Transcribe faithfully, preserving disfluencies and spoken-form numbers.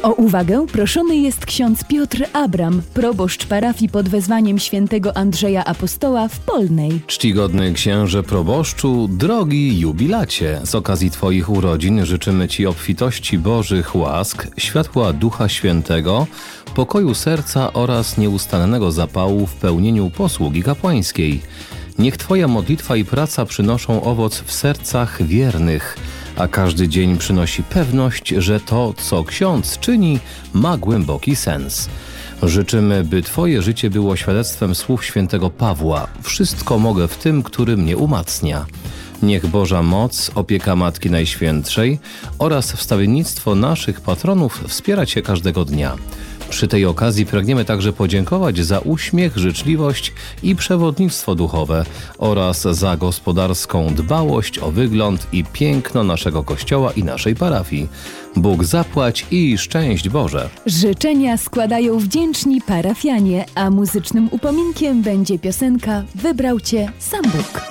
O uwagę proszony jest ksiądz Piotr Abram, proboszcz parafii pod wezwaniem świętego Andrzeja Apostoła w Polnej. Czcigodny księże proboszczu, drogi jubilacie, z okazji Twoich urodzin życzymy Ci obfitości Bożych łask, światła Ducha Świętego, pokoju serca oraz nieustannego zapału w pełnieniu posługi kapłańskiej. Niech Twoja modlitwa i praca przynoszą owoc w sercach wiernych, a każdy dzień przynosi pewność, że to, co ksiądz czyni, ma głęboki sens. Życzymy, by Twoje życie było świadectwem słów świętego Pawła. Wszystko mogę w tym, który mnie umacnia. Niech Boża moc, opieka Matki Najświętszej oraz wstawiennictwo naszych patronów wspiera Cię każdego dnia. Przy tej okazji pragniemy także podziękować za uśmiech, życzliwość i przewodnictwo duchowe oraz za gospodarską dbałość o wygląd i piękno naszego kościoła i naszej parafii. Bóg zapłać i szczęść Boże! Życzenia składają wdzięczni parafianie, a muzycznym upominkiem będzie piosenka „Wybrał Cię sam Bóg”.